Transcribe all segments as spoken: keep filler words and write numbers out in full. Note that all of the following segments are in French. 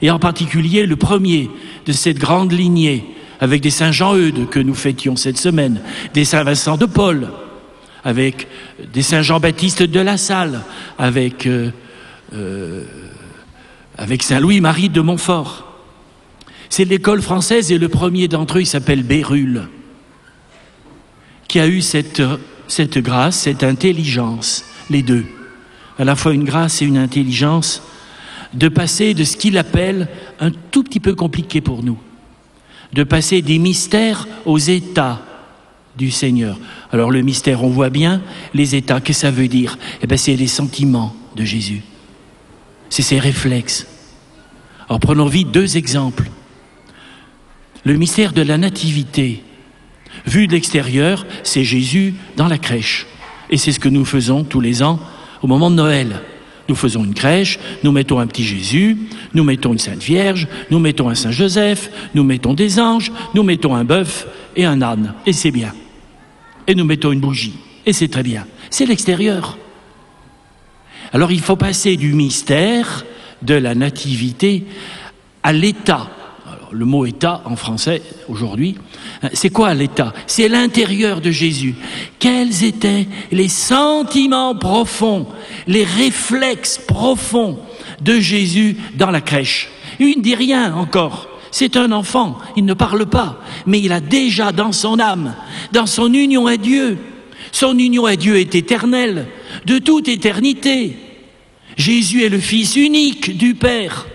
et en particulier le premier de cette grande lignée, avec des Saint Jean-Eudes que nous fêtions cette semaine, des Saint Vincent de Paul, avec des Saint Jean-Baptiste de La Salle, avec, euh, euh, avec Saint Louis-Marie de Montfort. C'est l'école française et le premier d'entre eux, il s'appelle Bérulle, qui a eu cette, cette grâce, cette intelligence, les deux, à la fois une grâce et une intelligence, de passer de ce qu'il appelle, un tout petit peu compliqué pour nous, de passer des mystères aux états du Seigneur. Alors le mystère, on voit bien, les états, qu'est-ce que ça veut dire? Eh bien c'est les sentiments de Jésus, c'est ses réflexes. Alors prenons vite deux exemples. Le mystère de la nativité, vu de l'extérieur, c'est Jésus dans la crèche. Et c'est ce que nous faisons tous les ans au moment de Noël. Nous faisons une crèche, nous mettons un petit Jésus, nous mettons une Sainte Vierge, nous mettons un Saint Joseph, nous mettons des anges, nous mettons un bœuf et un âne, et c'est bien. Et nous mettons une bougie, et c'est très bien. C'est l'extérieur. Alors il faut passer du mystère de la nativité à l'état. Alors, le mot état en français aujourd'hui, c'est quoi l'état? C'est l'intérieur de Jésus. Quels étaient les sentiments profonds, les réflexes profonds de Jésus dans la crèche? Il ne dit rien encore. C'est un enfant, il ne parle pas, mais il a déjà dans son âme, dans son union à Dieu. Son union à Dieu est éternelle, de toute éternité. Jésus est le Fils unique du Père.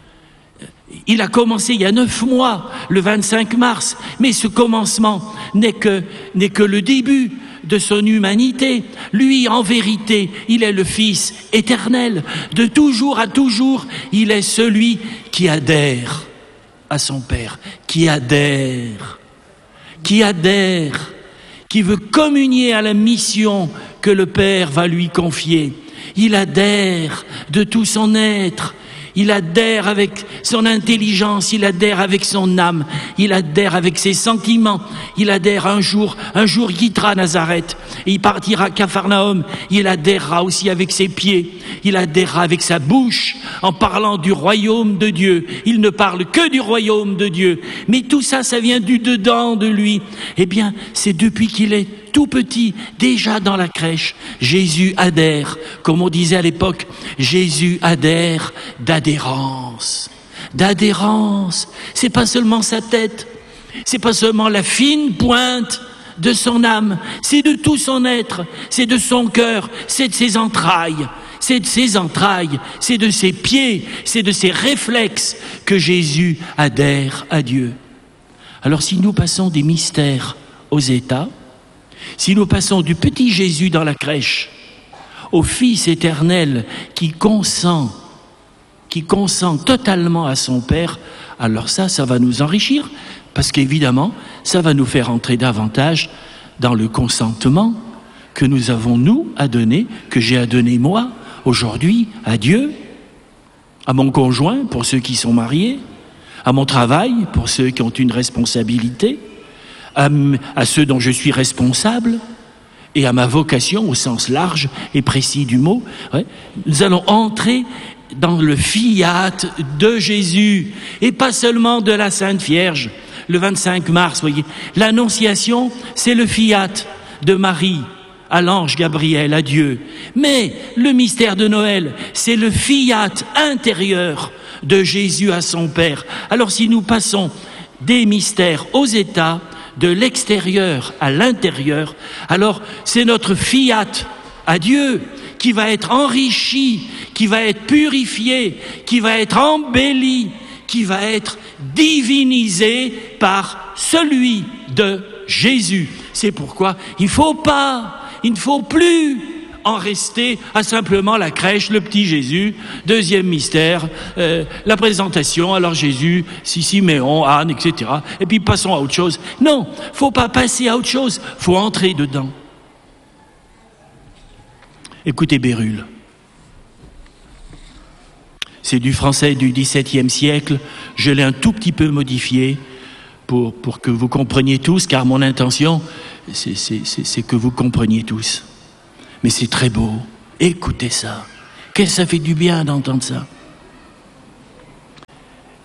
Il a commencé il y a neuf mois, le vingt-cinq mars, mais ce commencement n'est que, n'est que le début de son humanité. Lui, en vérité, il est le Fils éternel. De toujours à toujours, il est celui qui adhère à son Père, qui adhère, qui adhère, qui veut communier à la mission que le Père va lui confier. Il adhère de tout son être. Il adhère avec son intelligence, il adhère avec son âme, il adhère avec ses sentiments, il adhère un jour, un jour il quittera Nazareth, et il partira à Capharnaüm, il adhérera aussi avec ses pieds, il adhérera avec sa bouche, en parlant du royaume de Dieu. Il ne parle que du royaume de Dieu, mais tout ça, ça vient du dedans de lui. Eh bien, c'est depuis qu'il est tout petit, déjà dans la crèche, Jésus adhère, comme on disait à l'époque, Jésus adhère d'adhérence, d'adhérence. C'est pas seulement sa tête, c'est pas seulement la fine pointe de son âme, c'est de tout son être, c'est de son cœur, c'est de ses entrailles, c'est de ses entrailles, c'est de ses pieds, c'est de ses réflexes que Jésus adhère à Dieu. Alors si nous passons des mystères aux états, si nous passons du petit Jésus dans la crèche au Fils éternel qui consent, qui consent totalement à son Père, alors ça, ça va nous enrichir, parce qu'évidemment, ça va nous faire entrer davantage dans le consentement que nous avons, nous, à donner, que j'ai à donner moi, aujourd'hui, à Dieu, à mon conjoint, pour ceux qui sont mariés, à mon travail, pour ceux qui ont une responsabilité, À, à ceux dont je suis responsable et à ma vocation au sens large et précis du mot. Ouais. Nous allons entrer dans le fiat de Jésus et pas seulement de la Sainte Vierge. Le vingt-cinq mars, voyez, l'Annonciation, c'est le fiat de Marie à l'ange Gabriel, à Dieu. Mais le mystère de Noël, c'est le fiat intérieur de Jésus à son Père. Alors si nous passons des mystères aux états, de l'extérieur à l'intérieur, alors c'est notre fiat à Dieu qui va être enrichi, qui va être purifié, qui va être embelli, qui va être divinisé par celui de Jésus. C'est pourquoi il ne faut pas, il ne faut plus en rester à simplement la crèche, le petit Jésus, deuxième mystère, euh, la présentation, alors Jésus, Siméon, Anne, et cetera. Et puis passons à autre chose. Non, faut pas passer à autre chose, faut entrer dedans. Écoutez Bérulle. C'est du français du dix-septième siècle, je l'ai un tout petit peu modifié pour, pour que vous compreniez tous, car mon intention, c'est, c'est, c'est, c'est que vous compreniez tous. Mais c'est très beau. Écoutez ça. Qu'est-ce que ça fait du bien d'entendre ça.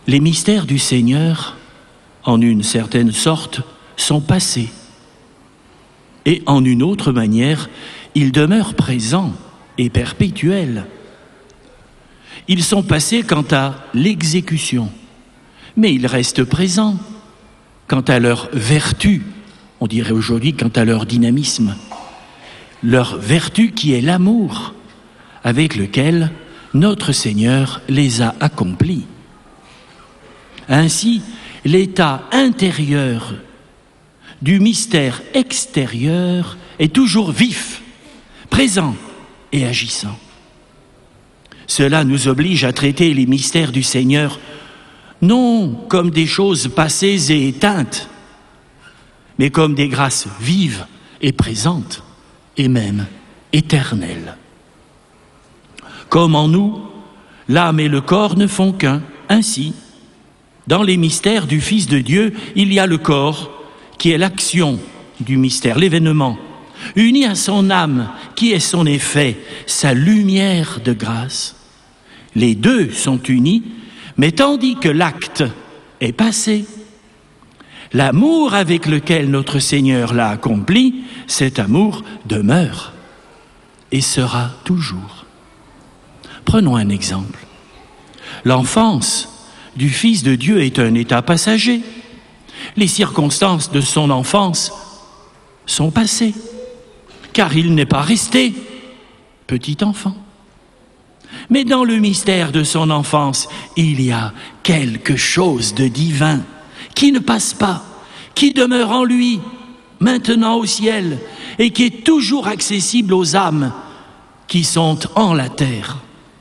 Les mystères du Seigneur, en une certaine sorte, sont passés. Et en une autre manière, ils demeurent présents et perpétuels. Ils sont passés quant à l'exécution, mais ils restent présents quant à leur vertu, on dirait aujourd'hui quant à leur dynamisme, leur vertu qui est l'amour avec lequel notre Seigneur les a accomplis. Ainsi, l'état intérieur du mystère extérieur est toujours vif, présent et agissant. Cela nous oblige à traiter les mystères du Seigneur non comme des choses passées et éteintes, mais comme des grâces vives et présentes, et même éternelles. Comme en nous, l'âme et le corps ne font qu'un. Ainsi, dans les mystères du Fils de Dieu, il y a le corps, qui est l'action du mystère, l'événement, uni à son âme, qui est son effet, sa lumière de grâce. Les deux sont unis, mais tandis que l'acte est passé, l'amour avec lequel notre Seigneur l'a accompli, cet amour demeure et sera toujours. Prenons un exemple. L'enfance du Fils de Dieu est un état passager. Les circonstances de son enfance sont passées, car il n'est pas resté petit enfant. Mais dans le mystère de son enfance, il y a quelque chose de divin qui ne passe pas, qui demeure en lui, maintenant au ciel, et qui est toujours accessible aux âmes qui sont en la terre.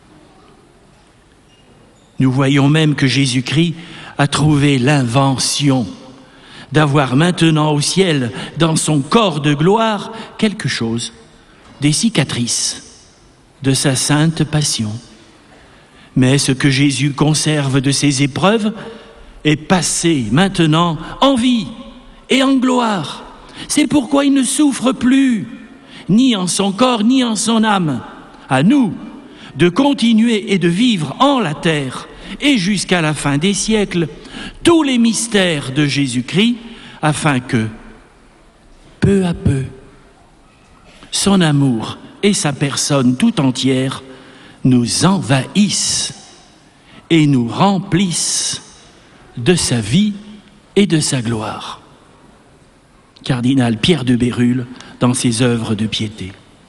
Nous voyons même que Jésus-Christ a trouvé l'invention d'avoir maintenant au ciel, dans son corps de gloire, quelque chose, des cicatrices de sa sainte passion. Mais ce que Jésus conserve de ses épreuves est passé maintenant en vie et en gloire. C'est pourquoi il ne souffre plus, ni en son corps, ni en son âme. À nous de continuer et de vivre en la terre et jusqu'à la fin des siècles tous les mystères de Jésus-Christ, afin que, peu à peu, son amour et sa personne tout entière nous envahissent et nous remplissent de sa vie et de sa gloire. Cardinal Pierre de Bérulle dans ses œuvres de piété.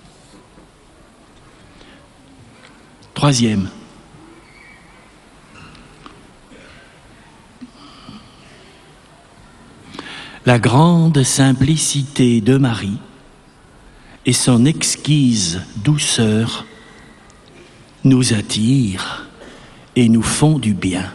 Troisième, la grande simplicité de Marie et son exquise douceur nous attirent et nous font du bien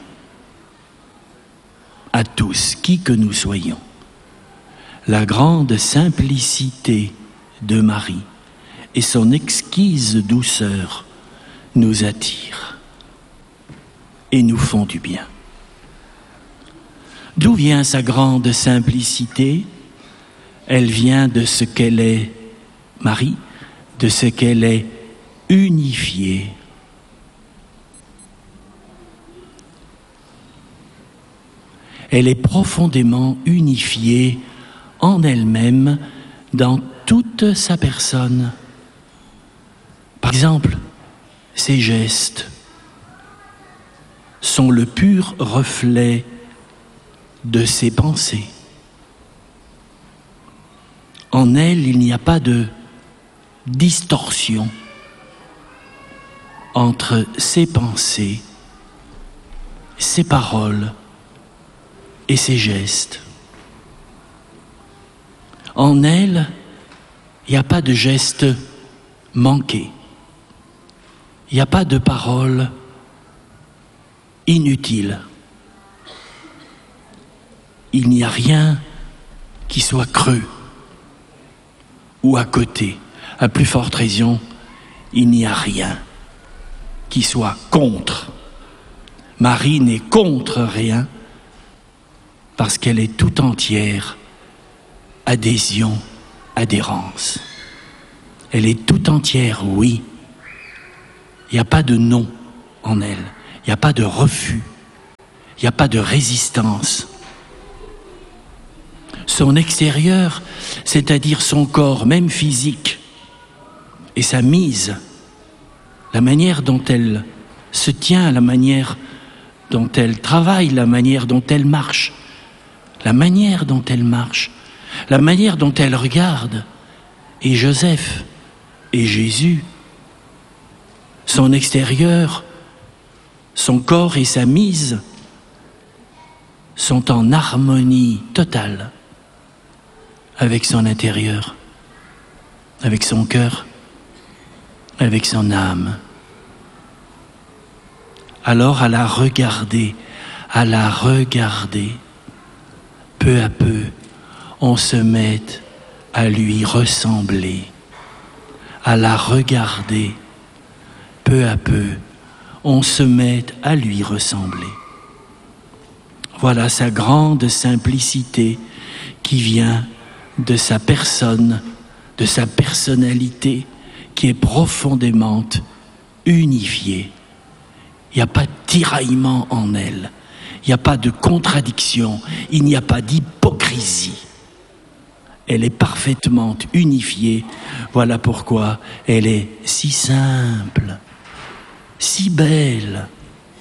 à tous, qui que nous soyons. La grande simplicité de Marie et son exquise douceur nous attirent et nous font du bien. D'où vient sa grande simplicité? Elle vient de ce qu'elle est, Marie, de ce qu'elle est unifiée. Elle est profondément unifiée en elle-même dans toute sa personne. Par exemple, ses gestes sont le pur reflet de ses pensées. En elle, il n'y a pas de distorsion entre ses pensées, ses paroles et ses gestes. En elle, il n'y a pas de gestes manqués. Il n'y a pas de paroles inutiles. Il n'y a rien qui soit creux ou à côté. À plus forte raison, il n'y a rien qui soit contre. Marie n'est contre rien parce qu'elle est tout entière adhésion, adhérence. Elle est tout entière, oui. Il n'y a pas de non en elle, il n'y a pas de refus, il n'y a pas de résistance. Son extérieur, c'est-à-dire son corps, même physique, et sa mise, la manière dont elle se tient, la manière dont elle travaille, la manière dont elle marche, la manière dont elle marche, la manière dont elle regarde, et Joseph, et Jésus, son extérieur, son corps et sa mise sont en harmonie totale avec son intérieur, avec son cœur, avec son âme. Alors à la regarder, à la regarder, peu à peu, on se met à lui ressembler, à la regarder, peu à peu, on se met à lui ressembler. Voilà sa grande simplicité qui vient de sa personne, de sa personnalité, qui est profondément unifiée. Il n'y a pas de tiraillement en elle, il n'y a pas de contradiction, il n'y a pas d'hypocrisie. Elle est parfaitement unifiée, voilà pourquoi elle est si simple, si belle.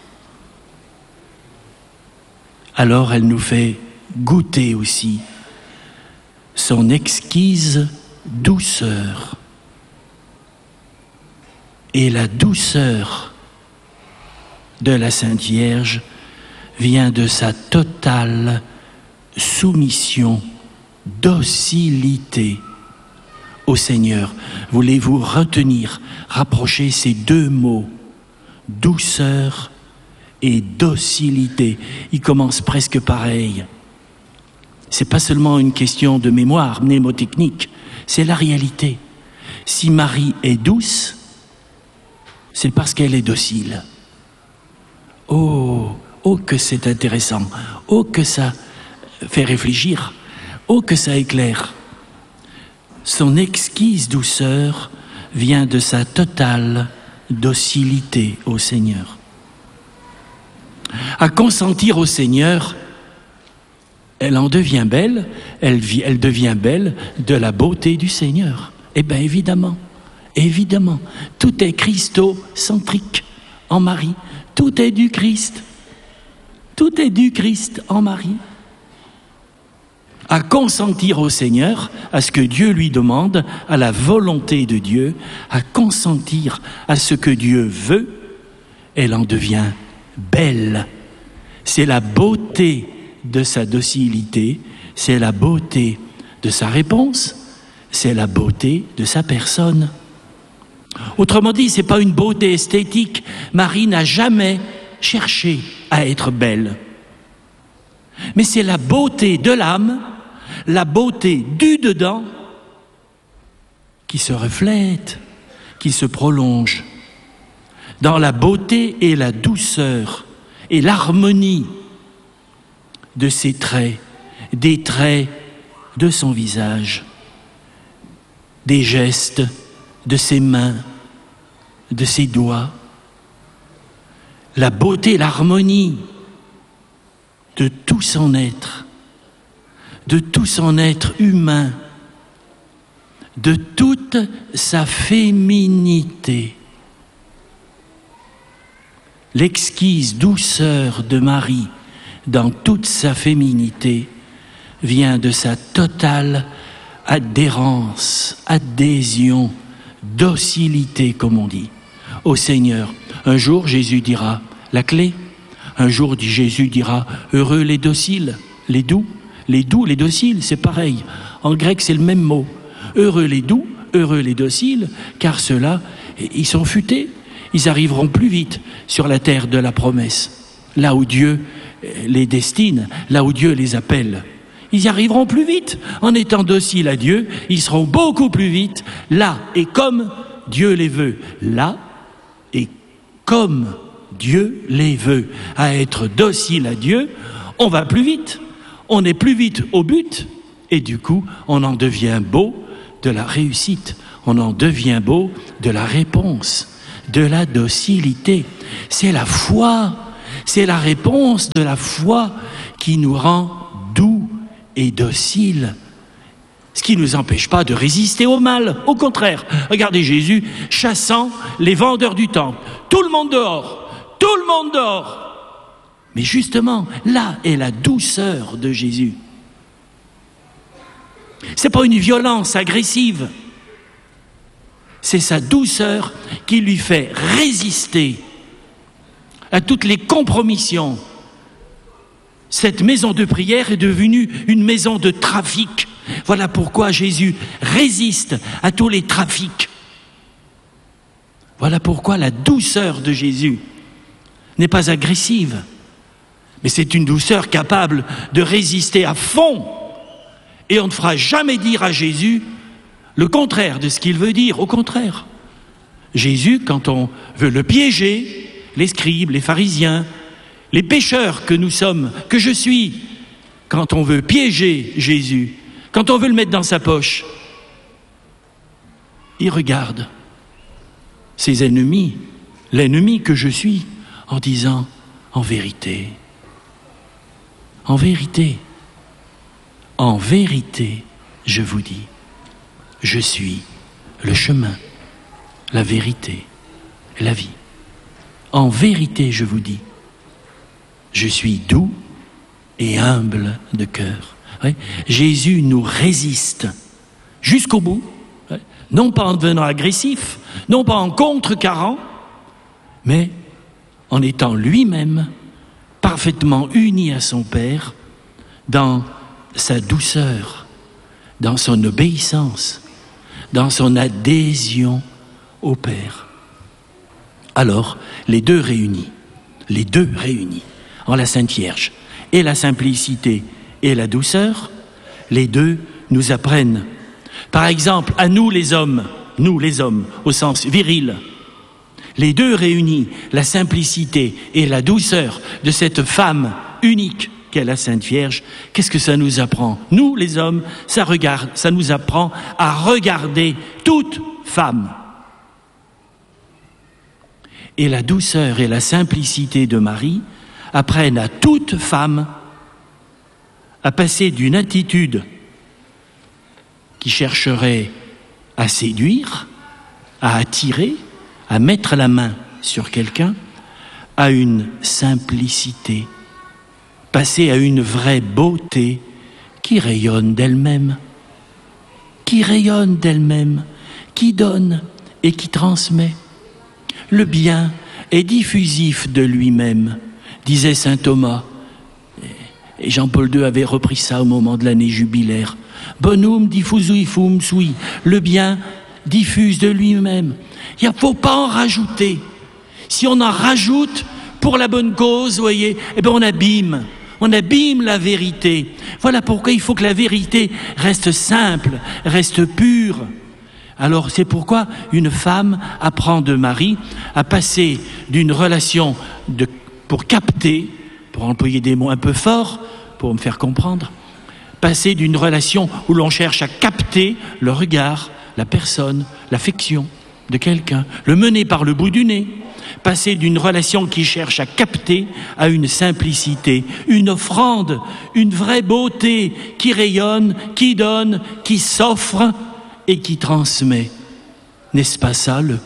Alors elle nous fait goûter aussi son exquise douceur. Et la douceur de la Sainte Vierge vient de sa totale soumission, docilité au Seigneur. Voulez-vous retenir, rapprocher ces deux mots, douceur et docilité? Ils commencent presque pareil. C'est pas seulement une question de mémoire mnémotechnique, c'est la réalité. Si Marie est douce, c'est parce qu'elle est docile. Oh, oh que c'est intéressant, oh que ça fait réfléchir, oh que ça éclaire. Son exquise douceur vient de sa totale docilité au Seigneur. À consentir au Seigneur, elle en devient belle, elle, vit, elle devient belle de la beauté du Seigneur. Eh bien évidemment, évidemment, tout est christocentrique en Marie, tout est du Christ, tout est du Christ en Marie. À consentir au Seigneur, à ce que Dieu lui demande, à la volonté de Dieu, à consentir à ce que Dieu veut, elle en devient belle. C'est la beauté de sa docilité, c'est la beauté de sa réponse, c'est la beauté de sa personne. Autrement dit, ce n'est pas une beauté esthétique. Marie n'a jamais cherché à être belle. Mais c'est la beauté de l'âme, la beauté du dedans, qui se reflète, qui se prolonge dans la beauté et la douceur et l'harmonie de ses traits, des traits de son visage, des gestes de ses mains, de ses doigts, la beauté et l'harmonie de tout son être, de tout son être humain, de toute sa féminité. L'exquise douceur de Marie, dans toute sa féminité, vient de sa totale adhérence, adhésion, docilité, comme on dit, au Seigneur. Un jour, Jésus dira la clé. Un jour, Jésus dira heureux les dociles, les doux, les doux, les dociles, c'est pareil. En grec, c'est le même mot. Heureux les doux, heureux les dociles, car ceux-là, ils sont futés. Ils arriveront plus vite sur la terre de la promesse, là où Dieu les destine, là où Dieu les appelle. Ils y arriveront plus vite. En étant dociles à Dieu, ils seront beaucoup plus vite là et comme Dieu les veut. Là et comme Dieu les veut. À être docile à Dieu, on va plus vite. On est plus vite au but et du coup, on en devient beau de la réussite. On en devient beau de la réponse, de la docilité. C'est la foi. C'est la réponse de la foi qui nous rend doux et dociles. Ce qui ne nous empêche pas de résister au mal. Au contraire, regardez Jésus chassant les vendeurs du temple. Tout le monde dehors, tout le monde dehors. Mais justement, là est la douceur de Jésus. Ce n'est pas une violence agressive. C'est sa douceur qui lui fait résister à toutes les compromissions. Cette maison de prière est devenue une maison de trafic. Voilà pourquoi Jésus résiste à tous les trafics. Voilà pourquoi la douceur de Jésus n'est pas agressive, mais c'est une douceur capable de résister à fond. Et on ne fera jamais dire à Jésus le contraire de ce qu'il veut dire. Au contraire, Jésus, quand on veut le piéger, les scribes, les pharisiens, les pécheurs que nous sommes, que je suis, quand on veut piéger Jésus, quand on veut le mettre dans sa poche, il regarde ses ennemis, l'ennemi que je suis, en disant « en vérité, en vérité, en vérité, je vous dis, je suis le chemin, la vérité, la vie. En vérité, je vous dis, je suis doux et humble de cœur. » Ouais. Jésus nous résiste jusqu'au bout, ouais. Non pas en devenant agressif, non pas en contrecarrant, mais en étant lui-même parfaitement uni à son Père dans sa douceur, dans son obéissance, dans son adhésion au Père. Alors, les deux réunis, les deux réunis, en la Sainte Vierge, et la simplicité et la douceur, les deux nous apprennent. Par exemple, à nous les hommes, nous les hommes, au sens viril, les deux réunis, la simplicité et la douceur de cette femme unique qu'est la Sainte Vierge, qu'est-ce que ça nous apprend? Nous les hommes, ça, regarde, ça nous apprend à regarder toute femme. Et la douceur et la simplicité de Marie apprennent à toute femme à passer d'une attitude qui chercherait à séduire, à attirer, à mettre la main sur quelqu'un, à une simplicité, passer à une vraie beauté qui rayonne d'elle-même, qui rayonne d'elle-même, qui donne et qui transmet. Le bien est diffusif de lui-même, disait saint Thomas. Et Jean-Paul deux avait repris ça au moment de l'année jubilaire. Bonum diffusuifum sui. Le bien diffuse de lui-même. Il ne faut pas en rajouter. Si on en rajoute pour la bonne cause, vous voyez, eh bien on abîme. On abîme la vérité. Voilà pourquoi il faut que la vérité reste simple, reste pure. Alors c'est pourquoi une femme apprend de Marie à passer d'une relation de, pour capter, pour employer des mots un peu forts, pour me faire comprendre, passer d'une relation où l'on cherche à capter le regard, la personne, l'affection de quelqu'un, le mener par le bout du nez, passer d'une relation qui cherche à capter à une simplicité, une offrande, une vraie beauté qui rayonne, qui donne, qui s'offre et qui transmet. N'est-ce pas ça le,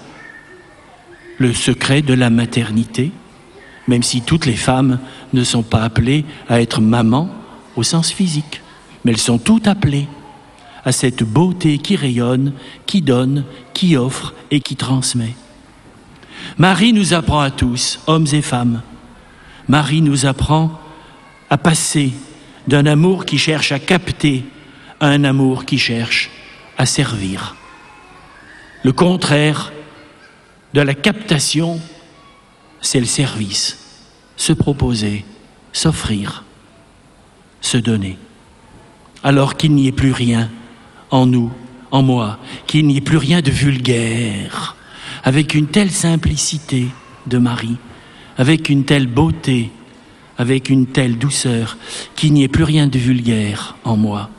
le secret de la maternité ? Même si toutes les femmes ne sont pas appelées à être mamans au sens physique, mais elles sont toutes appelées à cette beauté qui rayonne, qui donne, qui offre et qui transmet. Marie nous apprend à tous, hommes et femmes. Marie nous apprend à passer d'un amour qui cherche à capter à un amour qui cherche à servir. Le contraire de la captation, c'est le service, se proposer, s'offrir, se donner. Alors qu'il n'y ait plus rien en nous, en moi, qu'il n'y ait plus rien de vulgaire, avec une telle simplicité de Marie, avec une telle beauté, avec une telle douceur, qu'il n'y ait plus rien de vulgaire en moi,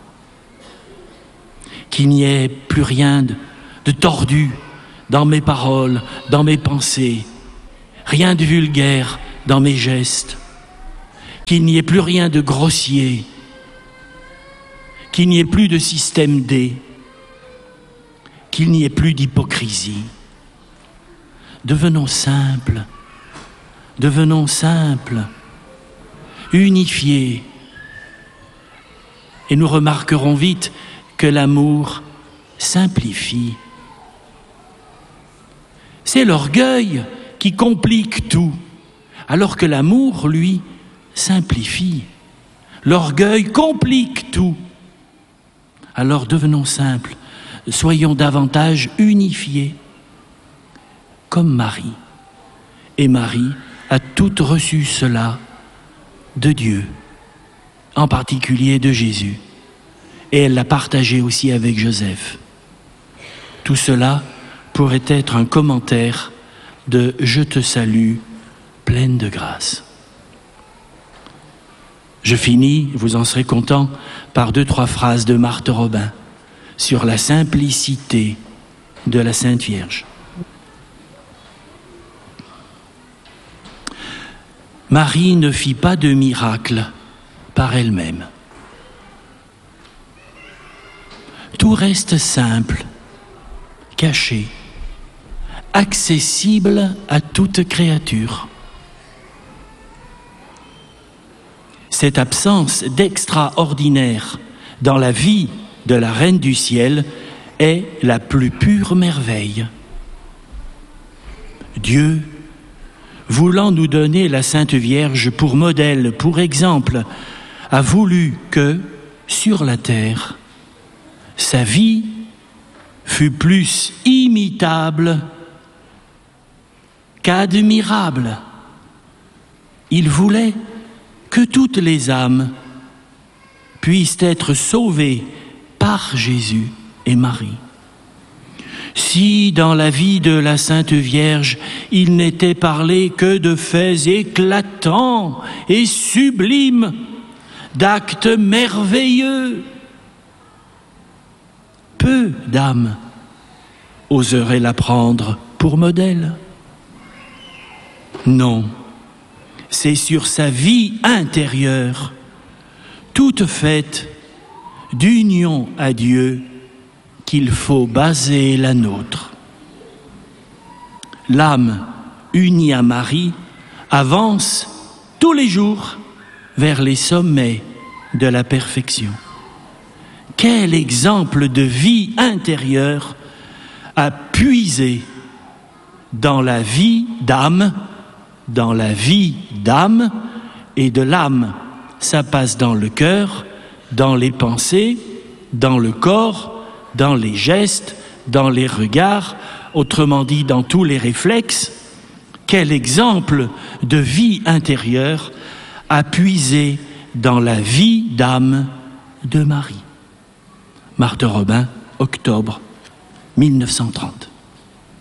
qu'il n'y ait plus rien de, de tordu dans mes paroles, dans mes pensées, rien de vulgaire dans mes gestes, qu'il n'y ait plus rien de grossier, qu'il n'y ait plus de système D, qu'il n'y ait plus d'hypocrisie. Devenons simples, devenons simples, unifiés, et nous remarquerons vite que l'amour simplifie. C'est l'orgueil qui complique tout, alors que l'amour, lui, simplifie. L'orgueil complique tout. Alors devenons simples, soyons davantage unifiés, comme Marie. Et Marie a toutes reçu cela de Dieu, en particulier de Jésus. Et elle l'a partagé aussi avec Joseph. Tout cela pourrait être un commentaire de « Je te salue, pleine de grâce ». Je finis, vous en serez content, par deux, trois phrases de Marthe Robin sur la simplicité de la Sainte Vierge. Marie ne fit pas de miracle par elle-même. Tout reste simple, caché, accessible à toute créature. Cette absence d'extraordinaire dans la vie de la Reine du Ciel est la plus pure merveille. Dieu, voulant nous donner la Sainte Vierge pour modèle, pour exemple, a voulu que, sur la terre, sa vie fût plus imitable qu'admirable. Il voulait que toutes les âmes puissent être sauvées par Jésus et Marie. Si dans la vie de la Sainte Vierge, il n'était parlé que de faits éclatants et sublimes, d'actes merveilleux, peu d'âmes oseraient la prendre pour modèle. Non, c'est sur sa vie intérieure, toute faite d'union à Dieu, qu'il faut baser la nôtre. L'âme unie à Marie avance tous les jours vers les sommets de la perfection. Quel exemple de vie intérieure à puiser dans la vie d'âme, dans la vie d'âme et de l'âme. Ça passe dans le cœur, dans les pensées, dans le corps, dans les gestes, dans les regards, autrement dit dans tous les réflexes. Quel exemple de vie intérieure à puiser dans la vie d'âme de Marie. Marthe Robin, octobre mille neuf cent trente.